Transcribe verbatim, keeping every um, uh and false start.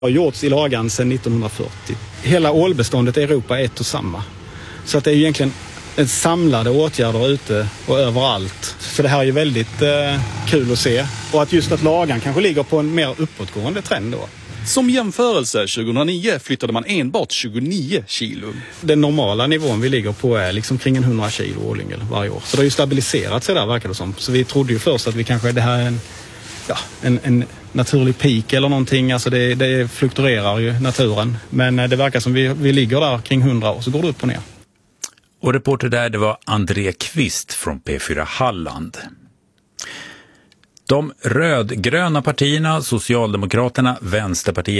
har gjorts i Lagan sedan nittonhundrafyrtio. Hela ålbeståndet i Europa är ett och samma. Så att det är egentligen en samlade åtgärder ute och överallt. Så det här är ju väldigt eh, kul att se. Och att just att Lagan kanske ligger på en mer uppåtgående trend då. Som jämförelse, tjugohundranio flyttade man enbart tjugonio kilo. Den normala nivån vi ligger på är liksom kring en hundra kilo årligen varje år. Så det har ju stabiliserat sig där, verkar det som. Så vi trodde ju först att vi kanske, det här är en, ja, en, en naturlig peak eller någonting. Alltså det, det fluktuerar ju naturen. Men det verkar som vi, vi ligger där kring hundra och så går det upp och ner. Och reporter där, det var André Kvist från P fyra Halland. De rödgröna partierna, Socialdemokraterna, Vänsterpartiet